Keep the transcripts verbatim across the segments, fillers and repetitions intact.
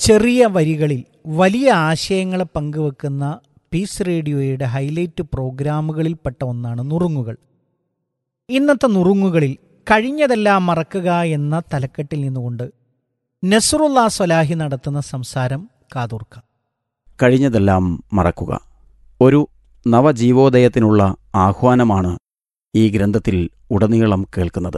ചെറിയ വരികളിൽ വലിയ ആശയങ്ങളെ പങ്കുവെക്കുന്ന പീസ് റേഡിയോയുടെ ഹൈലൈറ്റ് പ്രോഗ്രാമുകളിൽപ്പെട്ട ഒന്നാണ് നുറുങ്ങുകൾ. ഇന്നത്തെ നുറുങ്ങുകളിൽ കഴിഞ്ഞതെല്ലാം മറക്കുക എന്ന തലക്കെട്ടിൽ നിന്നുകൊണ്ട് നസ്റുല്ല സ്വലാഹി നടത്തുന്ന സംസാരം കാതോർക്കാം. കഴിഞ്ഞതെല്ലാം മറക്കുക ഒരു നവജീവോദയത്തിനുള്ള ആഹ്വാനമാണ് ഈ ഗ്രന്ഥത്തിൽ ഉടനീളം കേൾക്കുന്നത്.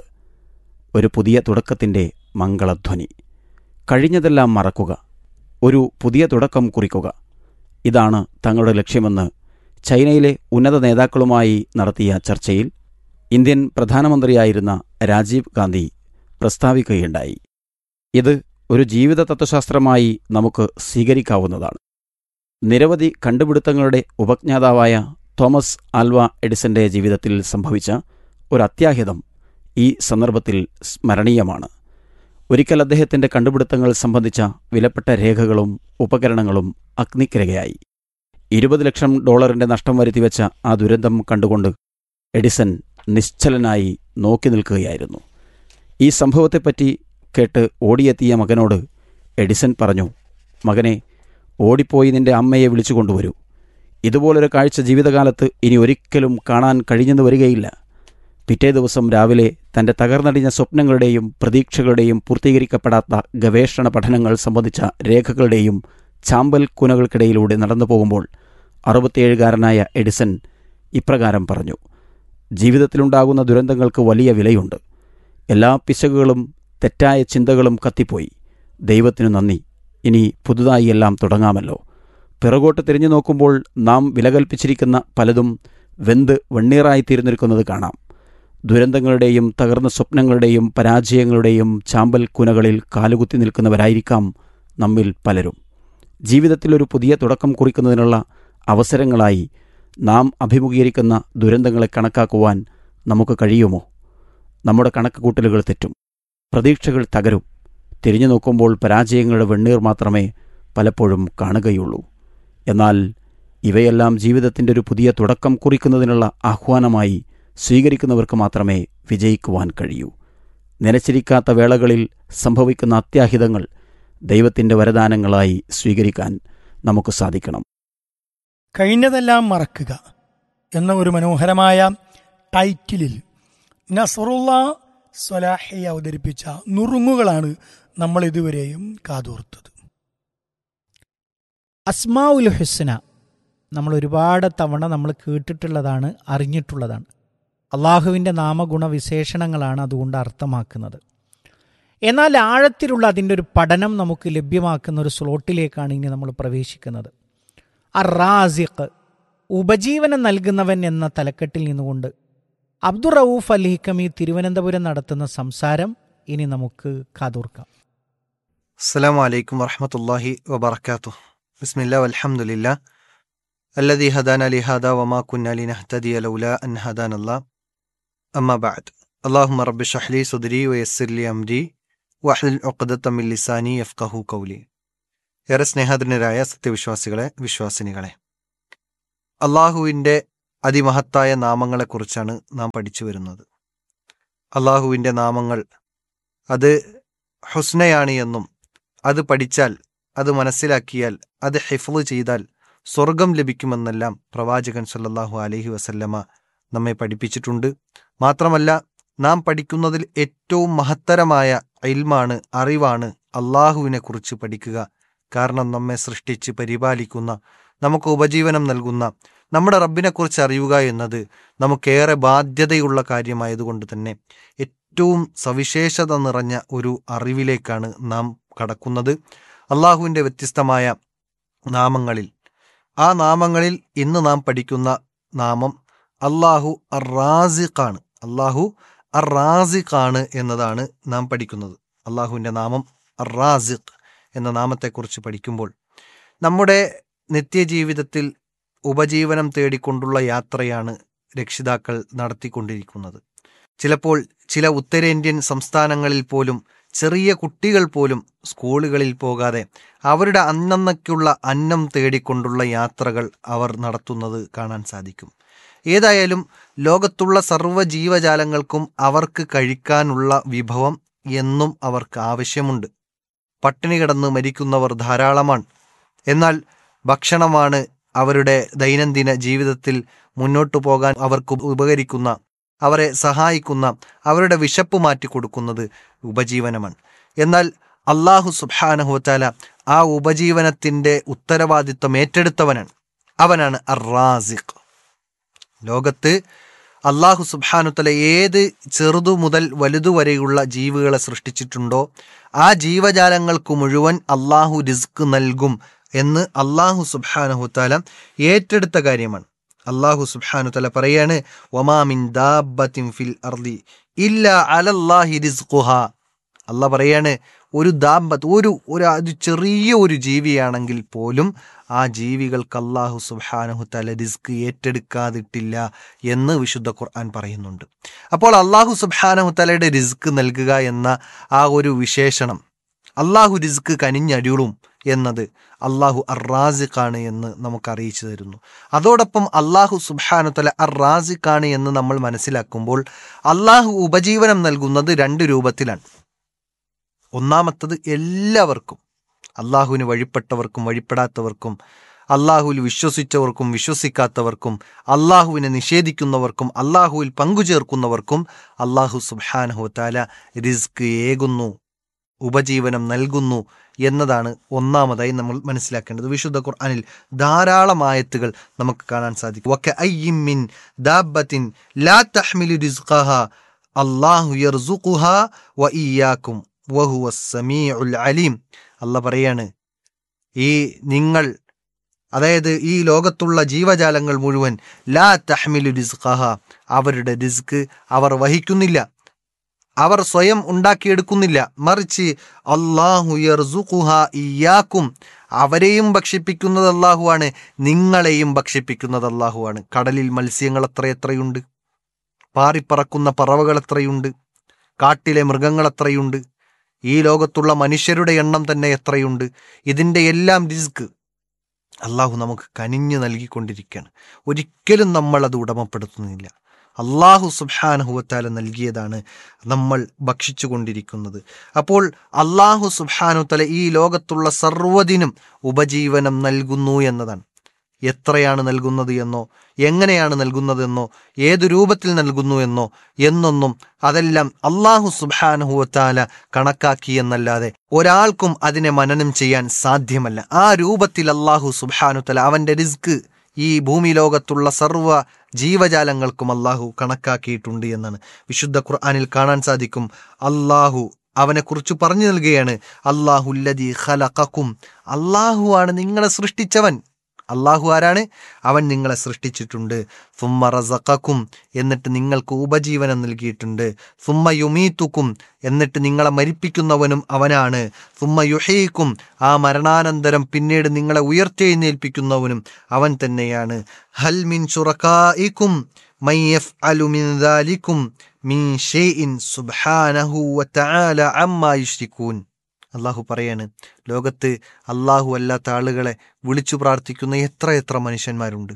ഒരു പുതിയ തുടക്കത്തിൻ്റെ മംഗളധ്വനി. കഴിഞ്ഞതെല്ലാം മറക്കുക, ഒരു പുതിയ തുടക്കം കുറിക്കുക. ഇതാണ് തങ്ങളുടെ ലക്ഷ്യമെന്ന് ചൈനയിലെ ഉന്നത നേതാക്കളുമായി നടത്തിയ ചർച്ചയിൽ ഇന്ത്യൻ പ്രധാനമന്ത്രിയായിരുന്ന രാജീവ് ഗാന്ധി പ്രസ്താവിക്കുകയുണ്ടായി. ഇത് ഒരു ജീവിത തത്വശാസ്ത്രമായി നമുക്ക് സ്വീകരിക്കാവുന്നതാണ്. നിരവധി കണ്ടുപിടുത്തങ്ങളുടെ ഉപജ്ഞാതാവായ തോമസ് ആൽവ എഡിസന്റെ ജീവിതത്തിൽ സംഭവിച്ച ഒരു അത്യാഹിതം ഈ സന്ദർഭത്തിൽ സ്മരണീയമാണ്. ഒരിക്കൽ അദ്ദേഹത്തിൻ്റെ കണ്ടുപിടുത്തങ്ങൾ സംബന്ധിച്ച വിലപ്പെട്ട രേഖകളും ഉപകരണങ്ങളും അഗ്നിക്കിരയായി. ഇരുപത് ലക്ഷം ഡോളറിന്റെ നഷ്ടം വരുത്തിവെച്ച ആ ദുരന്തം കണ്ടുകൊണ്ട് എഡിസൺ നിശ്ചലനായി നോക്കി നിൽക്കുകയായിരുന്നു. ഈ സംഭവത്തെപ്പറ്റി കേട്ട് ഓടിയെത്തിയ മകനോട് എഡിസൺ പറഞ്ഞു, മകനെ, ഓടിപ്പോയി നിന്റെ അമ്മയെ വിളിച്ചു കൊണ്ടുവരൂ. ഇതുപോലൊരു കാഴ്ച ജീവിതകാലത്ത് ഇനി ഒരിക്കലും കാണാൻ കഴിഞ്ഞെന്ന് വരികയില്ല. പിറ്റേ ദിവസം രാവിലെ തൻ്റെ തകർന്നടിഞ്ഞ സ്വപ്നങ്ങളുടെയും പ്രതീക്ഷകളുടെയും പൂർത്തീകരിക്കപ്പെടാത്ത ഗവേഷണ പഠനങ്ങൾ സംബന്ധിച്ച രേഖകളുടെയും ചാമ്പൽ കുനകൾക്കിടയിലൂടെ നടന്നു പോകുമ്പോൾ അറുപത്തിയേഴുകാരനായ എഡിസൺ ഇപ്രകാരം പറഞ്ഞു, ജീവിതത്തിലുണ്ടാകുന്ന ദുരന്തങ്ങൾക്ക് വലിയ വിലയുണ്ട്. എല്ലാ പിശകുകളും തെറ്റായ ചിന്തകളും കത്തിപ്പോയി. ദൈവത്തിനു നന്ദി. ഇനി പുതുതായി എല്ലാം തുടങ്ങാമല്ലോ. പിറകോട്ട് തിരിഞ്ഞു നോക്കുമ്പോൾ നാം വിലകൽപ്പിച്ചിരിക്കുന്ന പലതും വെന്ത് വെണ്ണീറായിത്തീർന്നിരിക്കുന്നത് കാണാം. ദുരന്തങ്ങളുടെയും തകർന്ന സ്വപ്നങ്ങളുടെയും പരാജയങ്ങളുടെയും ചാമ്പൽ കുനകളിൽ കാലുകുത്തി നിൽക്കുന്നവരായിരിക്കാം നമ്മിൽ പലരും. ജീവിതത്തിൽ ഒരു പുതിയ തുടക്കം കുറിക്കുന്നതിനുള്ള അവസരങ്ങളായി നാം അഭിമുഖീകരിക്കുന്ന ദുരന്തങ്ങളെ കണക്കാക്കുവാൻ നമുക്ക് കഴിയുമോ? നമ്മുടെ കണക്കുകൂട്ടലുകൾ തെറ്റും, പ്രതീക്ഷകൾ തകരും. തിരിഞ്ഞു നോക്കുമ്പോൾ പരാജയങ്ങളുടെ വെണ്ണീർ മാത്രമേ പലപ്പോഴും കാണുകയുള്ളൂ. എന്നാൽ ഇവയെല്ലാം ജീവിതത്തിൻ്റെ ഒരു പുതിയ തുടക്കം കുറിക്കുന്നതിനുള്ള ആഹ്വാനമായി സ്വീകരിക്കുന്നവർക്ക് മാത്രമേ വിജയിക്കുവാൻ കഴിയൂ. നനച്ചിരിക്കാത്ത വേളകളിൽ സംഭവിക്കുന്ന അത്യാഹിതങ്ങൾ ദൈവത്തിൻ്റെ വരദാനങ്ങളായി സ്വീകരിക്കാൻ നമുക്ക് സാധിക്കണം. കഴിഞ്ഞതെല്ലാം മറക്കുക എന്ന ഒരു മനോഹരമായ ടൈറ്റിലിൽ നസ്റുല്ല സ്വലാഹി അവതരിപ്പിച്ച നുറുങ്ങുകളാണ് നമ്മൾ ഇതുവരെയും കാതോർത്തത്. അസ്മാഉൽ ഹുസ്ന നമ്മൾ ഒരുപാട് തവണ നമ്മൾ കേട്ടിട്ടുള്ളതാണ്, അറിഞ്ഞിട്ടുള്ളതാണ്. അള്ളാഹുവിൻ്റെ നാമഗുണവിശേഷണങ്ങളാണ് അതുകൊണ്ട് അർത്ഥമാക്കുന്നത്. എന്നാൽ ആഴത്തിലുള്ള അതിൻ്റെ ഒരു പഠനം നമുക്ക് ലഭ്യമാക്കുന്ന ഒരു സ്ലോട്ടിലേക്കാണ് ഇനി നമ്മൾ പ്രവേശിക്കുന്നത്. അർ-റാസിഖ്, ഉപജീവനം നൽകുന്നവൻ എന്ന തലക്കെട്ടിൽ നിന്നുകൊണ്ട് അബ്ദുർ റഊഫ് അൽ ഹിക്കമി തിരുവനന്തപുരം നടത്തുന്ന സംസാരം ഇനി നമുക്ക് കാതോർക്കാം. അസ്സലാമു അലൈക്കും വറഹ്മത്തുള്ളാഹി വബറകാതുഹു. ബിസ്മില്ലാ വൽഹംദുലില്ലാ അല്ലദീ ഹദാനാ ലിഹാദാ വമാ കുന്നാ ലിനഹ്തദിയ ലൗലാ അൻ ഹദാനല്ലാഹ്. അമ്മാ ബഅദ്. അല്ലാഹുമ്മ റബ്ബി ഇശ്റഹ് ലി സദ്രി വയസ്സിർ ലി അംരി വഹ്ലുൽ ഉഖ്ദത മിൻ ലിസാനി യഫ്ഖഹു ഖൗലി. ഏറെ സ്നേഹധന്യരായ സത്യവിശ്വാസികളെ, വിശ്വാസിനികളെ, അള്ളാഹുവിൻ്റെ അതിമഹത്തായ നാമങ്ങളെക്കുറിച്ചാണ് നാം പഠിച്ചു വരുന്നത്. അള്ളാഹുവിൻ്റെ നാമങ്ങൾ അത് ഹുസ്നയാണ് എന്നും അത് പഠിച്ചാൽ, അത് മനസ്സിലാക്കിയാൽ, അത് ഹിഫ്ള് ചെയ്താൽ സ്വർഗം ലഭിക്കുമെന്നെല്ലാം പ്രവാചകൻ സല്ലല്ലാഹു അലൈഹി വസല്ലമ നമ്മെ പഠിപ്പിച്ചിട്ടുണ്ട്. മാത്രമല്ല, നാം പഠിക്കുന്നതിൽ ഏറ്റവും മഹത്തരമായ ഇൽമാണ്, അറിവാണ് അള്ളാഹുവിനെ കുറിച്ച് പഠിക്കുക. കാരണം നമ്മെ സൃഷ്ടിച്ച് പരിപാലിക്കുന്ന, നമുക്ക് ഉപജീവനം നൽകുന്ന നമ്മുടെ റബ്ബിനെക്കുറിച്ച് അറിയുക എന്നത് നമുക്കേറെ ബാധ്യതയുള്ള കാര്യമായതുകൊണ്ട് തന്നെ ഏറ്റവും സവിശേഷത നിറഞ്ഞ ഒരു അറിവിലേക്കാണ് നാം കടക്കുന്നത്. അള്ളാഹുവിൻ്റെ വ്യത്യസ്തമായ നാമങ്ങളിൽ, ആ നാമങ്ങളിൽ ഇന്ന് നാം പഠിക്കുന്ന നാമം അള്ളാഹു അർ-റാസിഖാണ്. അള്ളാഹു അർ-റാസിഖാണ് എന്നതാണ് നാം പഠിക്കുന്നത്. അള്ളാഹുവിൻ്റെ നാമം അർ-റാസിഖ് എന്ന നാമത്തെക്കുറിച്ച് പഠിക്കുമ്പോൾ നമ്മുടെ നിത്യജീവിതത്തിൽ ഉപജീവനം തേടിക്കൊണ്ടുള്ള യാത്രയാണ് രക്ഷിതാക്കൾ നടത്തിക്കൊണ്ടിരിക്കുന്നത്. ചിലപ്പോൾ ചില ഉത്തരേന്ത്യൻ സംസ്ഥാനങ്ങളിൽ പോലും ചെറിയ കുട്ടികൾ പോലും സ്കൂളുകളിൽ പോകാതെ അവരുടെ അന്നന്നയ്ക്കുള്ള അന്നം തേടിക്കൊണ്ടുള്ള യാത്രകൾ അവർ നടത്തുന്നത് കാണാൻ സാധിക്കും. ഏതായാലും ലോകത്തുള്ള സർവ്വ ജീവജാലങ്ങൾക്കും അവർക്ക് കഴിക്കാനുള്ള വിഭവം എന്നും അവർക്ക് ആവശ്യമുണ്ട്. പട്ടിണി കിടന്ന് മരിക്കുന്നവർ ധാരാളമാണ്. എന്നാൽ ഭക്ഷണമാണ് അവരുടെ ദൈനംദിന ജീവിതത്തിൽ മുന്നോട്ടു പോകാൻ അവർക്ക് ഉപകരിക്കുന്ന, അവരെ സഹായിക്കുന്ന, അവരുടെ വിശപ്പ് മാറ്റിക്കൊടുക്കുന്നത് ഉപജീവനമാണ്. എന്നാൽ അള്ളാഹു സുബ്ഹാനഹു വ തആല ആ ഉപജീവനത്തിൻ്റെ ഉത്തരവാദിത്വം ഏറ്റെടുത്തവനാണ്. അവനാണ് അർ-റാസിഖ്. ലോകത്ത് അള്ളാഹു സുബ്ഹാനഹു വ തആല ഏത് ചെറുതു മുതൽ വലുതുവരെയുള്ള ജീവികളെ സൃഷ്ടിച്ചിട്ടുണ്ടോ ആ ജീവജാലങ്ങൾക്ക് മുഴുവൻ അള്ളാഹു റിസ്ക് നൽകും എന്ന് അള്ളാഹു സുബ്ഹാനഹു വ തആല ഏറ്റെടുത്ത കാര്യമാണ്. അള്ളാഹു സുബ്ഹാനഹു വ തആല പറയാണ്, വമാ മിൻ ദാബത്തിൻ ഫിൽ അർളി ഇല്ലാ അലല്ലാഹി റിസ്ഖുഹാ. അള്ളാഹ് പറയാണ്, ഒരു ദാബത്ത്, ഒരു ഒരു ചെറിയ ഒരു ജീവിയാണെങ്കിൽ പോലും ആ ജീവികൾക്ക് അള്ളാഹു സുബ്ഹാനഹു വ തആല റിസ്ക് ഏറ്റെടുക്കാതിട്ടില്ല എന്ന് വിശുദ്ധ ഖുർആൻ പറയുന്നുണ്ട്. അപ്പോൾ അള്ളാഹു സുബ്ഹാനഹു വ തആലയുടെ റിസ്ക് നൽകുക എന്ന ആ ഒരു വിശേഷണം, അള്ളാഹു റിസ്ക് കനിഞ്ഞടിയും എന്നത് അള്ളാഹു അർ-റാസിഖാണ് എന്ന് നമുക്ക് അറിയിച്ചു തരുന്നു. അതോടൊപ്പം അള്ളാഹു സുബ്ഹാനഹു വ തആല അർ-റാസിഖാണ് എന്ന് നമ്മൾ മനസ്സിലാക്കുമ്പോൾ അള്ളാഹു ഉപജീവനം നൽകുന്നത് രണ്ട് രൂപത്തിലാണ്. ഒന്നാമത്തത് എല്ലാവർക്കും, അള്ളാഹുവിന് വഴിപ്പെട്ടവർക്കും വഴിപ്പെടാത്തവർക്കും, അള്ളാഹുവിൽ വിശ്വസിച്ചവർക്കും വിശ്വസിക്കാത്തവർക്കും, അള്ളാഹുവിനെ നിഷേധിക്കുന്നവർക്കും അള്ളാഹുവിൽ പങ്കുചേർക്കുന്നവർക്കും അള്ളാഹു സുബ്ഹാനഹു വ തആല റിസ്ക് ഏകുന്നു, ഉപജീവനം നൽകുന്നു എന്നതാണ് ഒന്നാമതായി നമ്മൾ മനസ്സിലാക്കേണ്ടത്. വിശുദ്ധ ഖുർആനിൽ ധാരാളം ആയത്തുകൾ നമുക്ക് കാണാൻ സാധിക്കും. വകഅയ്യിൻ മിൻ ദാബത്തിൻ ലാ തഹ്മിലു റിസ്ഖഹാ അല്ലാഹു യർസുഖുഹാ വഇയ്യാകും വഹുവസ് സമീഉൽ അലീം. അല്ലാഹ് പറയാണ്, ഈ നിങ്ങൾ, അതായത് ഈ ലോകത്തുള്ള ജീവജാലങ്ങൾ മുഴുവൻ ലാ തഹ്മിലു റിസ്ഖഹാ, അവരുടെ റിസ്ക് അവർ വഹിക്കുന്നില്ല, അവർ സ്വയം ഉണ്ടാക്കിയെടുക്കുന്നില്ല. മറിച്ച് അല്ലാഹു യർസുഖുഹാ ഇയ്യാകും, അവരെയും ഭക്ഷിപ്പിക്കുന്നത് അല്ലാഹുവാണ്, നിങ്ങളെയും ഭക്ഷിപ്പിക്കുന്നത് അല്ലാഹുവാണ്. കടലിൽ മത്സ്യങ്ങൾ എത്രയെത്രയുണ്ട്, പാറിപ്പറക്കുന്ന പറവകൾ എത്രയുണ്ട്, കാട്ടിലെ മൃഗങ്ങൾ എത്രയുണ്ട്, ഈ ലോകത്തുള്ള മനുഷ്യരുടെ എണ്ണം തന്നെ എത്രയുണ്ട്. ഇതിൻ്റെ എല്ലാം റിസ്ക് അള്ളാഹു നമുക്ക് കനിഞ്ഞു നൽകിക്കൊണ്ടിരിക്കുകയാണ്. ഒരിക്കലും നമ്മൾ അത് ഉടമപ്പെടുത്തുന്നില്ല. അള്ളാഹു സുബ്ഹാനഹു വ തആല നൽകിയതാണ് നമ്മൾ ഭക്ഷിച്ചു കൊണ്ടിരിക്കുന്നത്. അപ്പോൾ അള്ളാഹു സുബ്ഹാനഹു വ തആല ഈ ലോകത്തുള്ള സർവ്വതിനും ഉപജീവനം നൽകുന്നു എന്നതാണ്. എത്രയാണ് നൽകുന്നത് എന്നോ, എങ്ങനെയാണ് നൽകുന്നതെന്നോ, ഏതു രൂപത്തിൽ നൽകുന്നു എന്നോ എന്നൊന്നും അതെല്ലാം അള്ളാഹു സുബ്ഹാനഹു വ തആല കണക്കാക്കി എന്നല്ലാതെ ഒരാൾക്കും അതിനെ മനനം ചെയ്യാൻ സാധ്യമല്ല. ആ രൂപത്തിൽ അള്ളാഹു സുബ്ഹാനഹു വ തആല അവൻ്റെ റിസ്ക് ഈ ഭൂമി ലോകത്തുള്ള സർവ്വ ജീവജാലങ്ങൾക്കും അള്ളാഹു കണക്കാക്കിയിട്ടുണ്ട് എന്നാണ് വിശുദ്ധ ഖുർആനിൽ കാണാൻ സാധിക്കും. അള്ളാഹു അവനെ കുറിച്ച് പറഞ്ഞു നൽകുകയാണ്, അല്ലാഹുല്ലദീ ഖലഖകും, അള്ളാഹു ആണ് നിങ്ങളെ സൃഷ്ടിച്ചവൻ. അള്ളാഹു ആരാണ്? അവൻ നിങ്ങളെ സൃഷ്ടിച്ചിട്ടുണ്ട്. സുമ്മ റസഖക്കും, എന്നിട്ട് നിങ്ങൾക്ക് ഉപജീവനം നൽകിയിട്ടുണ്ട്. സുമ്മ യുമീതുക്കും, എന്നിട്ട് നിങ്ങളെ മരിപ്പിക്കുന്നവനും അവനാണ്. സുമ്മ യുഹീക്കും, ആ മരണാനന്തരം പിന്നീട് നിങ്ങളെ ഉയർത്തെഴുന്നേൽപ്പിക്കുന്നവനും അവൻ തന്നെയാണ്. ഹൽ മിൻ ശുറകാഇക്കും മൻ യഫ്അലു മിൻ ദാലികും മിൻ ഷൈഇൻ സുബ്ഹാനഹു വ തആല അമ്മാ യുശ്രികൂൻ. അള്ളാഹു പറയാണ്, ലോകത്ത് അള്ളാഹു അല്ലാത്ത ആളുകളെ വിളിച്ചു പ്രാർത്ഥിക്കുന്ന എത്ര എത്ര മനുഷ്യന്മാരുണ്ട്.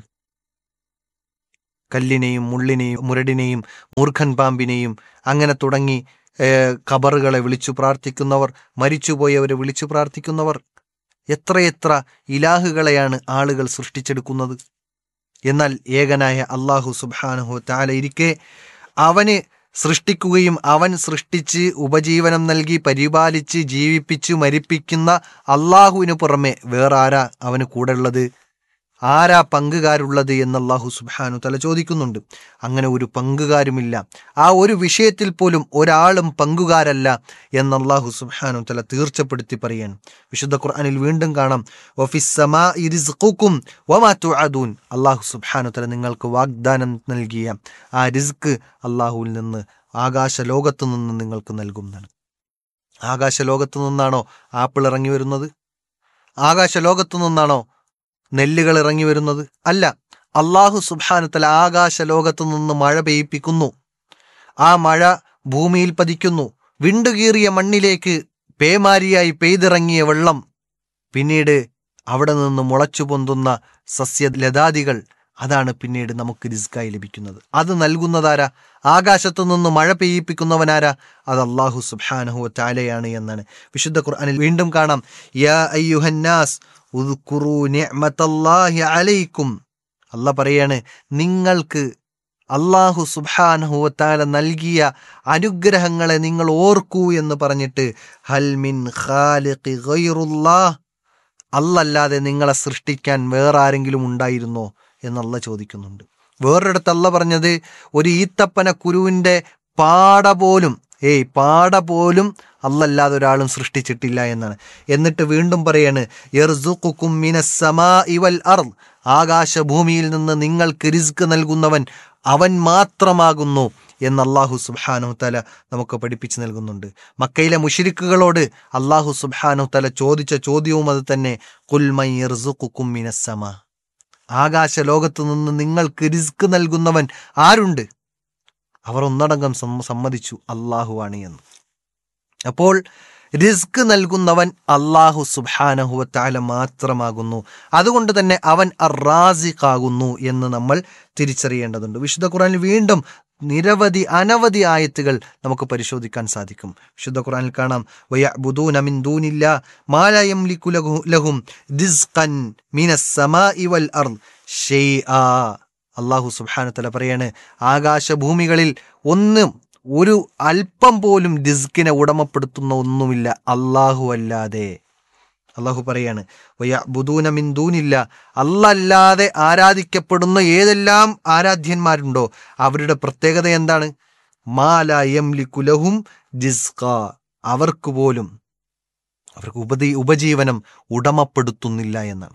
കല്ലിനെയും മുള്ളിനെയും മുരടിനെയും മൂർഖൻ പാമ്പിനെയും അങ്ങനെ തുടങ്ങി ഖബറുകളെ വിളിച്ചു പ്രാർത്ഥിക്കുന്നവർ, മരിച്ചുപോയവരെ വിളിച്ചു പ്രാർത്ഥിക്കുന്നവർ, എത്രയെത്ര ഇലാഹുകളെയാണ് ആളുകൾ സൃഷ്ടിച്ചെടുക്കുന്നത്. എന്നാൽ ഏകനായ അള്ളാഹു സുബ്ഹാനഹു വ തആല ഇരിക്കെ അവന് സൃഷ്ടിക്കുകയും അവൻ സൃഷ്ടിച്ച് ഉപജീവനം നൽകി പരിപാലിച്ച് ജീവിപ്പിച്ച് മരിപ്പിക്കുന്ന അള്ളാഹുവിന് പുറമെ വേറെ ആരാ അവന് കൂടെ ഉള്ളത്? ആരാ പങ്കുകാരുള്ളത് എന്ന് അള്ളാഹു സുബ്ഹാനഹു വ തആല ചോദിക്കുന്നുണ്ട്. അങ്ങനെ ഒരു പങ്കുകാരുമില്ല. ആ ഒരു വിഷയത്തിൽ പോലും ഒരാളും പങ്കുകാരല്ല എന്ന് അള്ളാഹു സുബ്ഹാനഹു വ തആല തീർച്ചപ്പെടുത്തി പറയാണ്. വിശുദ്ധ ഖുർആനിൽ വീണ്ടും കാണാം, വഫിസ് സമാഇ റിസ്ഖുക്കും വമാ തുഅദൂൻ. അള്ളാഹു സുബ്ഹാനഹു വ തആല നിങ്ങൾക്ക് വാഗ്ദാനം നൽകിയ ആ റിസ്ക് അള്ളാഹുവിൽ നിന്ന്, ആകാശ ലോകത്തു നിന്ന് നിങ്ങൾക്ക് നൽകുന്നതാണ്. ആകാശ ലോകത്തു നിന്നാണോ ആപ്പിൾ ഇറങ്ങി വരുന്നത്? ആകാശ ലോകത്തു നിന്നാണോ നെല്ലുകൾ ഇറങ്ങി വരുന്നത്? അല്ല. അള്ളാഹു സുബ്ഹാനഹു വ തആല ആകാശ ലോകത്തു നിന്ന് മഴ പെയ്യിപ്പിക്കുന്നു. ആ മഴ ഭൂമിയിൽ പതിക്കുന്നു. വിണ്ടുകീറിയ മണ്ണിലേക്ക് പേമാരിയായി പെയ്തിറങ്ങിയ വെള്ളം പിന്നീട് അവിടെ നിന്ന് മുളച്ചു പൊന്തുന്ന സസ്യലതാദികൾ അതാണ് പിന്നീട് നമുക്ക് റിസ്ക്കായി ലഭിക്കുന്നത്. അത് നൽകുന്നതാരാ? ആകാശത്തു നിന്ന് മഴ പെയ്യിപ്പിക്കുന്നവനാരാ? അത് അല്ലാഹു സുബ്ഹാനഹു വ തആലയാണ് എന്നാണ് വിശുദ്ധ ഖുർആനിൽ വീണ്ടും കാണാം. യാ അയ്യുഹന്നാസ് ഉദ്കുറൂ നിഅമതല്ലാഹി അലൈക്കും. അല്ലാഹ് പറയാണ്, നിങ്ങൾക്ക് അല്ലാഹു സുബ്ഹാനഹു വ തആല നൽകിയ അനുഗ്രഹങ്ങളെ നിങ്ങൾ ഓർക്കൂ എന്ന് പറഞ്ഞിട്ട് ഹൽ മിൻ ഖാലിഖി ഗൈറുല്ലാഹ്, അല്ലല്ലാതെ നിങ്ങളെ സൃഷ്ടിക്കാൻ വേറെ ആരെങ്കിലും ഉണ്ടായിരുന്നോ എന്നല്ല ചോദിക്കുന്നുണ്ട്. വേറൊരിടത്ത് അല്ല പറഞ്ഞത് ഒരു ഈത്തപ്പന കുരുവിൻ്റെ പാട പോലും ഏയ് പാട പോലും അല്ലല്ലാതെ ഒരാളും സൃഷ്ടിച്ചിട്ടില്ല എന്നാണ്. എന്നിട്ട് വീണ്ടും പറയാണ് യർസുഖുക്കും മിനസ് സമാഇ വൽ അർദ്, ആകാശഭൂമിയിൽ നിന്ന് നിങ്ങൾക്ക് റിസ്ക് നൽകുന്നവൻ അവൻ മാത്രമാകുന്നു എന്ന് അല്ലാഹു സുബ്ഹാനഹു തആല നമുക്ക് പഠിപ്പിച്ചു നൽകുന്നുണ്ട്. മക്കയിലെ മുശ്രിക്കുകളോട് അല്ലാഹു സുബ്ഹാനഹു തആല ചോദിച്ച ചോദ്യവും അത് തന്നെ, ഖുൽ മൻ യർസുഖുക്കും മിനസ് സമാ, ആകാശ ലോകത്ത് നിന്ന് നിങ്ങൾക്ക് റിസ്ക് നൽകുന്നവൻ ആരുണ്ട്? അവർ ഒന്നടങ്കം സമ്മതിച്ചു അല്ലാഹുവാണ് എന്ന്. അപ്പോൾ റിസ്ക് നൽകുന്നവൻ അല്ലാഹു സുബ്ഹാനഹു വ തആല മാത്രമാകുന്നു. അതുകൊണ്ട് തന്നെ അവൻ അർ-റാസിഖാകുന്നു എന്ന് നമ്മൾ തിരിച്ചറിയേണ്ടതുണ്ട്. വിശുദ്ധ ഖുർആനിൽ വീണ്ടും നിരവധി അനവധി ആയത്തുകൾ നമുക്ക് പരിശോധിക്കാൻ സാധിക്കും. വിശുദ്ധ ഖുർആനിൽ കാണാം വയഅ്ബുദൂന മിൻ ദൂനില്ലാ മാ ലാ യംലികു ലഹും റിസ്ഖൻ മിനസ് സമാഇ വൽ അർദ് ഷൈആ. അല്ലാഹു സുബ്ഹാനഹു തആല പറയാണ്, ആകാശഭൂമികളിൽ ഒന്നും ഒരു അല്പം പോലും റിസ്കിനെ ഉടമപ്പെടുത്തുന്ന ഒന്നുമില്ല അല്ലാഹു അല്ലാതെ. അല്ലാഹു പറയാണ് വയഅ്ബുദൂന മിൻ ദൂനില്ലാ, അല്ലാതെ ആരാധിക്കപ്പെടുന്ന ഏതെല്ലാം ആരാധ്യന്മാരുണ്ടോ അവരുടെ പ്രത്യേകത എന്താണ്? മാ ലാ യംലികു ലഹും റിസ്ഖാ, അവർക്ക് പോലും അവർക്ക് ഉപതി ഉപജീവനം ഉടമപ്പെടുത്തുന്നില്ല എന്നാണ്.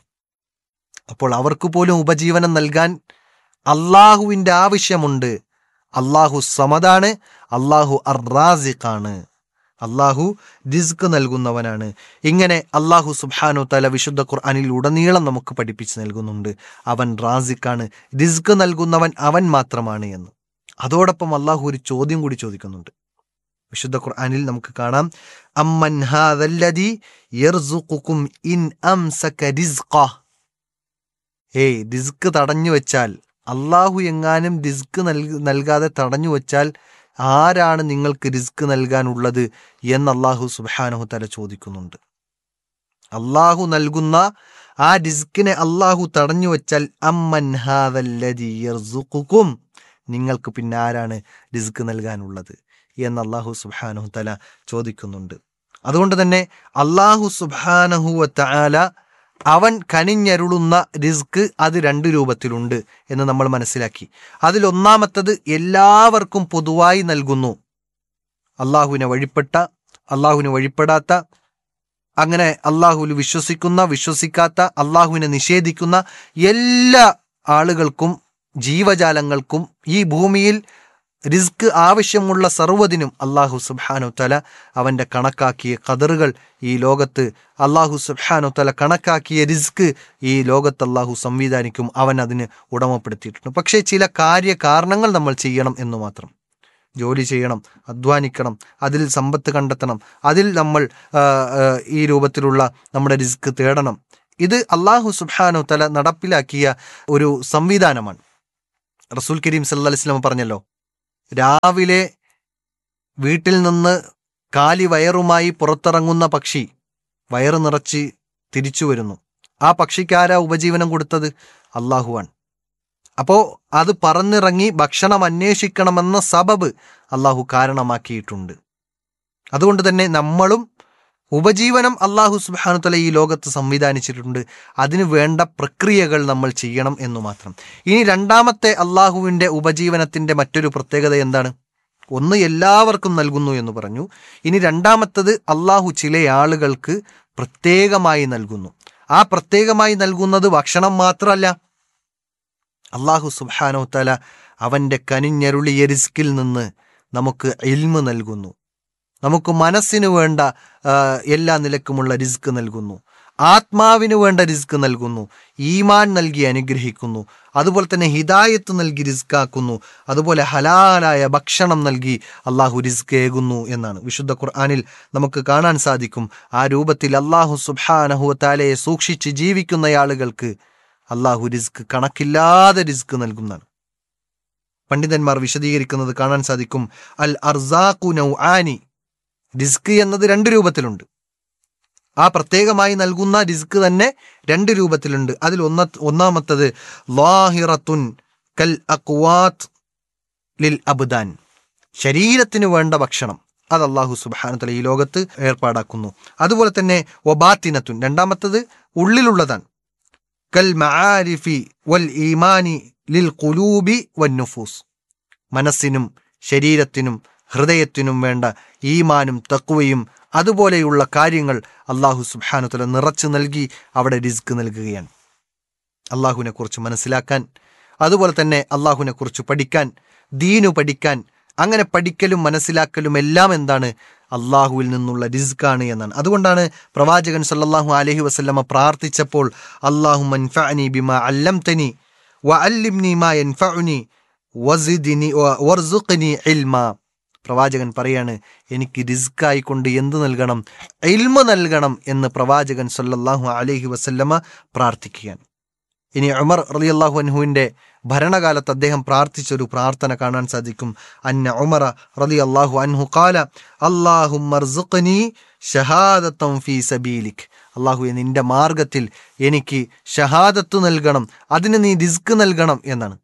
അപ്പോൾ അവർക്ക് പോലും ഉപജീവനം നൽകാൻ അള്ളാഹുവിൻ്റെ ആവശ്യമുണ്ട്. അള്ളാഹു സമദാണ്, അള്ളാഹു അർ-റാസിഖാണ്, അള്ളാഹു റിസ്ക് നൽകുന്നവനാണ്. ഇങ്ങനെ അള്ളാഹു സുബ്ഹാനഹു തആല വിശുദ്ധ ഖുർആനിൽ ഉടനീളം നമുക്ക് പഠിപ്പിച്ച് നൽകുന്നുണ്ട് അവൻ റാസിഖാണ്, റിസ്ക് നൽകുന്നവൻ അവൻ മാത്രമാണ് എന്ന്. അതോടൊപ്പം അള്ളാഹു ഒരു ചോദ്യം കൂടി ചോദിക്കുന്നുണ്ട്. വിശുദ്ധ ഖുർആനിൽ നമുക്ക് കാണാം, അമ്മൻ ഹാദല്ലദീ യർസുഖുകും ഇൻ അംസക റിസ്ഖഹ. ഏയ് റിസ്ക് തടഞ്ഞു വെച്ചാൽ, അള്ളാഹു എങ്ങാനും റിസ്ക് നൽകാതെ തടഞ്ഞു വെച്ചാൽ ആരാണ് നിങ്ങൾക്ക് റിസ്ക് നൽകാനുള്ളത് എന്ന് അല്ലാഹു സുബ്ഹാനഹു തആല ചോദിക്കുന്നുണ്ട്. അള്ളാഹു നൽകുന്ന ആ റിസ്കിനെ അള്ളാഹു തടഞ്ഞു വെച്ചാൽ അമ്മൻ ഹാദല്ലദീ യർസുഖുകും, നിങ്ങൾക്ക് പിന്നെ ആരാണ് റിസ്ക് നൽകാനുള്ളത് എന്ന് അല്ലാഹു സുബ്ഹാനഹു തആല ചോദിക്കുന്നുണ്ട്. അതുകൊണ്ട് തന്നെ അല്ലാഹു സുബ്ഹാനഹു വ തആല അവൻ കനിഞ്ഞരുളുന്ന റിസ്ക് അത് രണ്ട് രൂപത്തിലുണ്ട് എന്ന് നമ്മൾ മനസ്സിലാക്കി. അതിലൊന്നാമത്തത് എല്ലാവർക്കും പൊതുവായി നൽകുന്നു. അള്ളാഹുവിനെ വഴിപ്പെട്ട, അള്ളാഹുവിനെ വഴിപ്പെടാത്ത, അങ്ങനെ അള്ളാഹുവിൽ വിശ്വസിക്കുന്ന, വിശ്വസിക്കാത്ത, അള്ളാഹുവിനെ നിഷേധിക്കുന്ന എല്ലാ ആളുകൾക്കും ജീവജാലങ്ങൾക്കും ഈ ഭൂമിയിൽ റിസ്ക് ആവശ്യമുള്ള സർവ്വതിനും അള്ളാഹു സുബ്ഹാനഹു തആല അവൻ്റെ കണക്കാക്കിയ ഖദറുകൾ ഈ ലോകത്ത്, അള്ളാഹു സുബ്ഹാനഹു തആല കണക്കാക്കിയ റിസ്ക് ഈ ലോകത്ത് അള്ളാഹു സംവിധാനിക്കും, അവൻ അതിന് ഉടമപ്പെടുത്തിയിട്ടുണ്ട്. പക്ഷേ ചില കാര്യകാരണങ്ങൾ നമ്മൾ ചെയ്യണം എന്ന് മാത്രം. ജോലി ചെയ്യണം, അധ്വാനിക്കണം, അതിൽ സമ്പത്ത് കണ്ടെത്തണം, അതിൽ നമ്മൾ ഈ രൂപത്തിലുള്ള നമ്മുടെ റിസ്ക് തേടണം. ഇത് അള്ളാഹു സുബ്ഹാനഹു തആല നടപ്പിലാക്കിയ ഒരു സംവിധാനമാണ്. റസൂൽ കരീം സല്ലല്ലാഹു അലൈഹി വസല്ലം പറഞ്ഞല്ലോ, രാവിലെ വീട്ടിൽ നിന്ന് കാലി വയറുമായി പുറത്തിറങ്ങുന്ന പക്ഷി വയറ് നിറച്ച് തിരിച്ചു വരുന്നു. ആ പക്ഷിക്കാരാ ഉപജീവനം കൊടുത്തത്? അള്ളാഹുവാണ്. അപ്പോൾ അത് പറന്നിറങ്ങി ഭക്ഷണം അന്വേഷിക്കണമെന്ന സബബ് അള്ളാഹു കാരണമാക്കിയിട്ടുണ്ട്. അതുകൊണ്ട് തന്നെ നമ്മളും ഉപജീവനം അള്ളാഹു സുബ്ഹാനഹു തആല ഈ ലോകത്ത് സംവിധാനിച്ചിട്ടുണ്ട്. അതിന് വേണ്ട പ്രക്രിയകൾ നമ്മൾ ചെയ്യണം എന്നു മാത്രം. ഇനി രണ്ടാമത്തെ അള്ളാഹുവിൻ്റെ ഉപജീവനത്തിൻ്റെ മറ്റൊരു പ്രത്യേകത എന്താണ്? ഒന്ന്, എല്ലാവർക്കും നൽകുന്നു എന്ന് പറഞ്ഞു. ഇനി രണ്ടാമത്തത്, അള്ളാഹു ചില ആളുകൾക്ക് പ്രത്യേകമായി നൽകുന്നു. ആ പ്രത്യേകമായി നൽകുന്നത് ഭക്ഷണം മാത്രമല്ല, അള്ളാഹു സുബ്ഹാനഹു തആല അവൻ്റെ കനിഞ്ഞരുളിയ റിസ്കിൽ നിന്ന് നമുക്ക് ഇൽമ് നൽകുന്നു, നമുക്ക് മനസ്സിന് വേണ്ട എല്ലാ നിലക്കുമുള്ള റിസ്ക് നൽകുന്നു, ആത്മാവിന് വേണ്ട റിസ്ക് നൽകുന്നു, ഈമാൻ നൽകി അനുഗ്രഹിക്കുന്നു, അതുപോലെ തന്നെ ഹിദായത്ത് നൽകി റിസ്കാക്കുന്നു, അതുപോലെ ഹലാലായ ഭക്ഷണം നൽകി അള്ളാഹു റിസ്ക് ഏകുന്നു എന്നാണ് വിശുദ്ധ ഖുർആനിൽ നമുക്ക് കാണാൻ സാധിക്കും. ആ രൂപത്തിൽ അള്ളാഹു സുബ്ഹാനഹു വ തആലയെ സൂക്ഷിച്ച് ജീവിക്കുന്ന ആളുകൾക്ക് അള്ളാഹു റിസ്ക് കണക്കില്ലാതെ റിസ്ക് നൽകുന്നതാണ്. പണ്ഡിതന്മാർ വിശദീകരിക്കുന്നത് കാണാൻ സാധിക്കും. അൽ അർസാഖു നൗആനി, റിസ്ക് എന്നത് രണ്ട് രൂപത്തിലുണ്ട്. ആ പ്രത്യേകമായി നൽകുന്ന റിസ്ക് തന്നെ രണ്ട് രൂപത്തിലുണ്ട്. അതിൽ ഒന്ന ഒന്നാമത്തത് ലാഹിറത്തുൻ കൽ അഖ്വാത്ത് ലിൽ അബ്ദാൻ, ശരീരത്തിന് വേണ്ട ഭക്ഷണം അത് അല്ലാഹു സുബ്ഹാനഹു വതആല ഈ ലോകത്ത് ഏർപ്പാടാക്കുന്നു. അതുപോലെ തന്നെ വബാത്തിനത്തുൻ, രണ്ടാമത്തത് ഉള്ളിലുള്ളതാണ്. കൽ മആരിഫി വൽ ഈമാനി ലിൽ ഖുലൂബി വൻ നുഫൂസ്, മനസ്സിനും ശരീരത്തിനും ഹൃദയത്തിനും വേണ്ട ഈമാനും തഖ്വയും അതുപോലെയുള്ള കാര്യങ്ങൾ അല്ലാഹു സുബ്ഹാനഹു വതആല നിറച്ചു നൽകി അവിടെ റിസ്ക് നൽകുകയാണ്. അല്ലാഹുവിനെ കുറിച്ച് മനസ്സിലാക്കാൻ, അതുപോലെ തന്നെ അല്ലാഹുവിനെ കുറിച്ച് പഠിക്കാൻ, ദീനു പഠിക്കാൻ, അങ്ങനെ പഠിക്കലും മനസ്സിലാക്കലും എല്ലാം എന്താണ്? അള്ളാഹുവിൽ നിന്നുള്ള റിസ്ക്കാണ് എന്നാണ്. അതുകൊണ്ടാണ് പ്രവാചകൻ സല്ലല്ലാഹു അലൈഹി വസല്ലമ പ്രാർത്ഥിച്ചപ്പോൾ അല്ലാഹുമ്മ അൻഫഅനി ബിമാ അല്ലംതനി വഅല്ലിംനി മാ യൻഫഉനി വസിദ്നി വർസുഖ്നി ഇൽമാ. പ്രവാചകൻ പറയാണ്, എനിക്ക് റിസ്ക്കായിക്കൊണ്ട് എന്ത് നൽകണം? ഇൽമ നൽകണം എന്ന് പ്രവാചകൻ സല്ലല്ലാഹു അലൈഹി വസല്ലമ പ്രാർത്ഥിക്കുകയാണ്. ഇനി ഉമർ റളിയല്ലാഹു അൻഹുവിൻ്റെ ഭരണകാലത്ത് അദ്ദേഹം പ്രാർത്ഥിച്ചൊരു പ്രാർത്ഥന കാണാൻ സാധിക്കും. അന്ന ഉമറ റളിയല്ലാഹു അൻഹു ഖാല അല്ലാഹുമ്മർസുഖ്നി ഷഹാദത്തൻ ഫീ സബീലിക്, അല്ലാഹുവേ നിന്റെ മാർഗത്തിൽ എനിക്ക് ഷഹാദത്ത് നൽകണം, അതിന് നീ റിസ്ക് നൽകണം എന്നാണ്.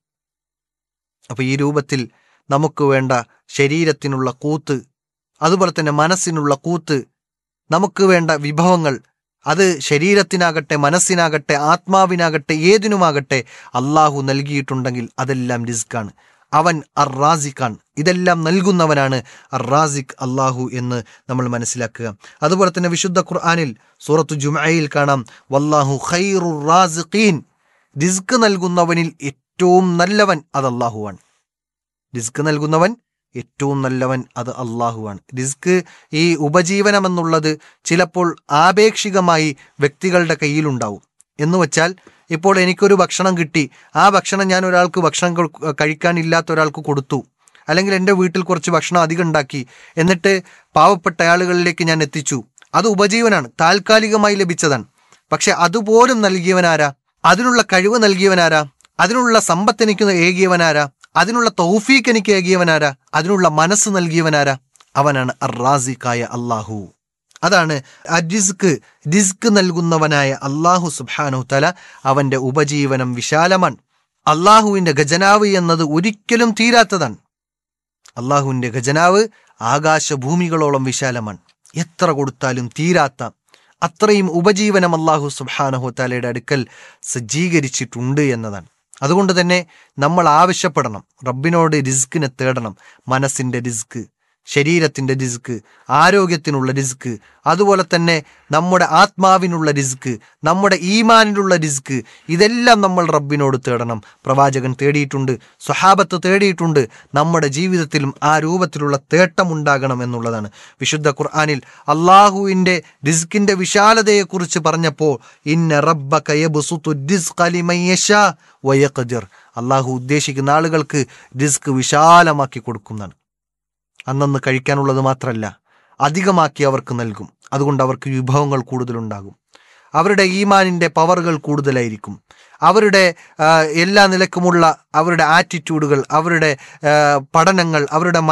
അപ്പോൾ ഈ രൂപത്തിൽ നമുക്ക് വേണ്ട ശരീരത്തിനുള്ള കൂത്ത്, അതുപോലെ തന്നെ മനസ്സിനുള്ള കൂത്ത്, നമുക്ക് വേണ്ട വിഭവങ്ങൾ, അത് ശരീരത്തിനാകട്ടെ മനസ്സിനാകട്ടെ ആത്മാവിനാകട്ടെ ഏതിനുമാകട്ടെ അള്ളാഹു നൽകിയിട്ടുണ്ടെങ്കിൽ അതെല്ലാം റിസ്ക്കാണ്. അവൻ അർ റാസിഖാണ്, ഇതെല്ലാം നൽകുന്നവനാണ് അർ റാസിഖ് അള്ളാഹു എന്ന് നമ്മൾ മനസ്സിലാക്കുക. അതുപോലെ തന്നെ വിശുദ്ധ ഖുർആനിൽ സൂറത്തു ജുമഅയിൽ കാണാം വല്ലാഹു ഖൈറുർ റാസിഖീൻ, റിസ്ക് നൽകുന്നവനിൽ ഏറ്റവും നല്ലവൻ അത് അള്ളാഹുവാണ്. റിസ്ക് നൽകുന്നവൻ ഏറ്റവും നല്ലവൻ അത് അള്ളാഹുവാണ്. റിസ്ക്, ഈ ഉപജീവനം എന്നുള്ളത് ചിലപ്പോൾ ആപേക്ഷികമായി വ്യക്തികളുടെ കയ്യിലുണ്ടാവും. എന്ന് വെച്ചാൽ ഇപ്പോൾ എനിക്കൊരു ഭക്ഷണം കിട്ടി, ആ ഭക്ഷണം ഞാൻ ഒരാൾക്ക് ഭക്ഷണം കഴിക്കാനില്ലാത്ത ഒരാൾക്ക് കൊടുത്തു, അല്ലെങ്കിൽ എൻ്റെ വീട്ടിൽ കുറച്ച് ഭക്ഷണം അധികം ഉണ്ടാക്കി, എന്നിട്ട് പാവപ്പെട്ട ആളുകളിലേക്ക് ഞാൻ എത്തിച്ചു. അത് ഉപജീവനാണ്, താൽക്കാലികമായി ലഭിച്ചതാണ്. പക്ഷെ അതുപോലും നൽകിയവനാരാ? അതിനുള്ള കഴിവ് നൽകിയവനാരാ? അതിനുള്ള സമ്പത്ത് എനിക്ക് ഏകിയവനാരാ? അതിനുള്ള തൗഫീഖ് എനിക്ക് ഏകിയവനാരാ? അതിനുള്ള മനസ്സ് നൽകിയവനാരാ? അവനാണ് അർ റാസിഖായ അള്ളാഹു. അതാണ് റിസ്ക്, റിസ്ക് നൽകുന്നവനായ അള്ളാഹു സുബ്ഹാനഹു തആല. അവന്റെ ഉപജീവനം വിശാലമാണ്. അള്ളാഹുവിന്റെ ഖജനാവ് എന്നത് ഒരിക്കലും തീരാത്തതാണ്. അള്ളാഹുവിന്റെ ഖജനാവ് ആകാശഭൂമികളോളം വിശാലമാണ്. എത്ര കൊടുത്താലും തീരാത്ത അത്രയും ഉപജീവനം അള്ളാഹു സുബ്ഹാനഹു തആലയുടെ അടുക്കൽ സജ്ജീകരിച്ചിട്ടുണ്ട് എന്നതാണ്. അതുകൊണ്ട് തന്നെ നമ്മൾ ആവശ്യപ്പെടണം, റബ്ബിനോട് റിസ്കിനെ തേടണം. മനസ്സിൻ്റെ റിസ്ക്, ശരീരത്തിൻ്റെ റിസ്ക്, ആരോഗ്യത്തിനുള്ള റിസ്ക്, അതുപോലെ തന്നെ നമ്മുടെ ആത്മാവിനുള്ള റിസ്ക്, നമ്മുടെ ഈമാനിലുള്ള റിസ്ക്, ഇതെല്ലാം നമ്മൾ റബ്ബിനോട് തേടണം. പ്രവാചകൻ തേടിയിട്ടുണ്ട്, സ്വഹാബത്ത് തേടിയിട്ടുണ്ട്. നമ്മുടെ ജീവിതത്തിലും ആ രൂപത്തിലുള്ള തേട്ടമുണ്ടാകണം എന്നുള്ളതാണ്. വിശുദ്ധ ഖുർആനിൽ അള്ളാഹുവിൻ്റെ റിസ്കിൻ്റെ വിശാലതയെക്കുറിച്ച് പറഞ്ഞപ്പോൾ ഇന്ന റബ്ബക യബ്സുതു റിസ്ഖ ലിമൻ യശാ വയഖ്ദിർ, അള്ളാഹു ഉദ്ദേശിക്കുന്ന ആളുകൾക്ക് റിസ്ക് വിശാലമാക്കി കൊടുക്കുന്നതാണ്. അന്നന്ന് കഴിക്കാനുള്ളത് മാത്രമല്ല, അധികമാക്കി അവർക്ക് നൽകും. അതുകൊണ്ട് അവർക്ക് വിഭവങ്ങൾ കൂടുതലുണ്ടാകും. അവരുടെ ഈമാനിൻ്റെ പവറുകൾ കൂടുതലായിരിക്കും. അവരുടെ എല്ലാ നിലക്കുമുള്ള അവരുടെ ആറ്റിറ്റ്യൂഡുകൾ, അവരുടെ പഠനങ്ങൾ, അവരുടെ